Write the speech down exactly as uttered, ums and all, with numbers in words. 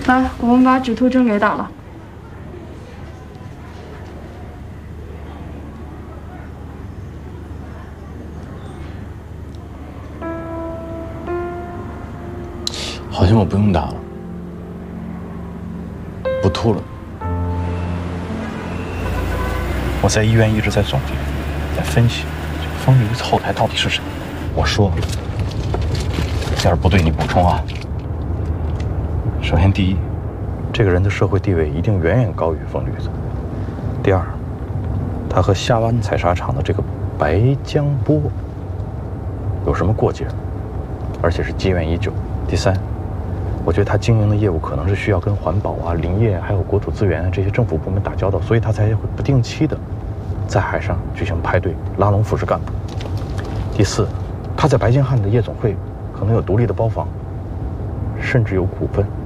来，我们把止吐针给打了。 好像我不用打了，不吐了。 我在医院一直在总结，在分析这个风驴子后台到底是谁。我说，要是不对你补充啊。首先，第一，这个人的社会地位一定远远高于风驴子。第二，他和下湾采砂厂的这个白江波有什么过节，而且是积怨已久。第三，我觉得他经营的业务可能是需要跟环保啊、林业还有国土资源啊这些政府部门打交道，所以他才会不定期的在海上举行派对，拉拢腐蚀干部。第四，他在白金汉的夜总会可能有独立的包房，甚至有股份。